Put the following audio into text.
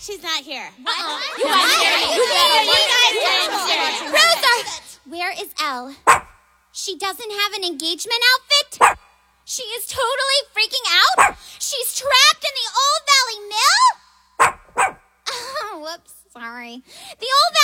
She's not here. What? You guys did it. Rosa! Where is Elle? She doesn't have an engagement outfit? She is totally freaking out? She's trapped in the Old Valley Mill? Oh, whoops, sorry. The Old